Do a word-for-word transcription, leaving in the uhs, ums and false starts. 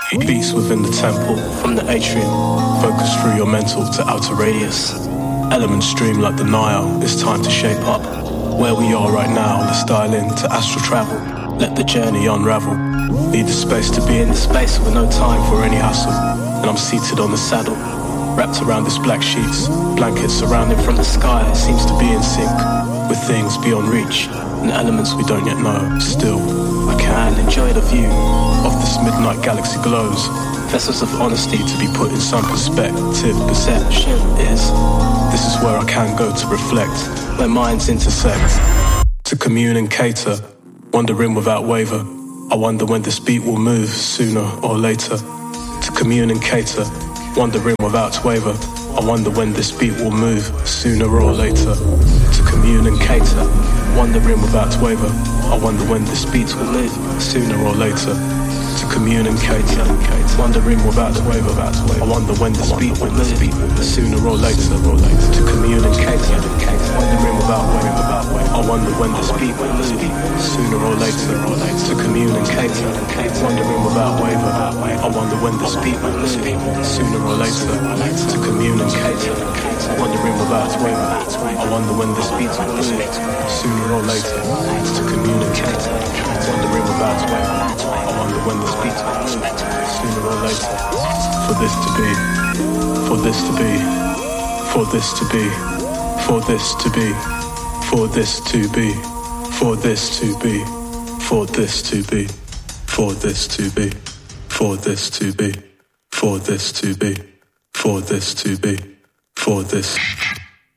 Beats within the temple, from the atrium. Focus through your mental to outer radius. Elements stream like the Nile, it's time to shape up. Where we are right now, let's dial in to astral travel. Let the journey unravel. Need the space to be in the space with no time for any hassle. And I'm seated on the saddle, wrapped around this black sheets. Blankets surrounding from the sky, it seems to be in sync with things beyond reach and elements we don't yet know. Still, I can enjoy the view of this midnight galaxy glows. Vessels of honesty to be put in some perspective. Perception is, this is where I can go to reflect, where minds intersect. To commune and cater, wandering without waver. I wonder when this beat will move, sooner or later. To commune and cater, wandering without waver. I wonder when this beat will move, sooner or later. To commune and cater, wandering without waver. I wonder when this beat will move, sooner or later. To communicate, wandering without waver. I wonder when this beat will move, sooner or later. To communicate, wandering without waver. I wonder when this beat will move, sooner or later. To communicate, wandering without waver. I wonder when this beat will move, sooner or later. To communicate, wandering without waver. I wonder when this beat will move, sooner or later. To communicate, wandering without waver. I wonder when this beat will move, sooner or later. For this to be, for this to be, for this to be, for this to be, for this to be, for this to be, for this to be, for this to be, for this to be, for this to be, for this to be, for this.